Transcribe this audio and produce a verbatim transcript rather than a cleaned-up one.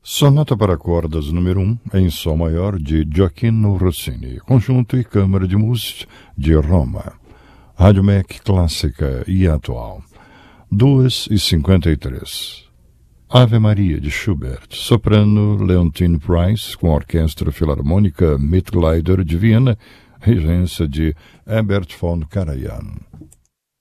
Sonata para cordas número um, em Sol maior, de Gioacchino Rossini, conjunto e câmara de músicos de Roma. Rádio M E C clássica e atual. duas e cinquenta e três. Ave Maria, de Schubert, soprano Leontine Price, com a Orquestra Filarmônica Mitglieder de Viena, regência de Herbert von Karajan.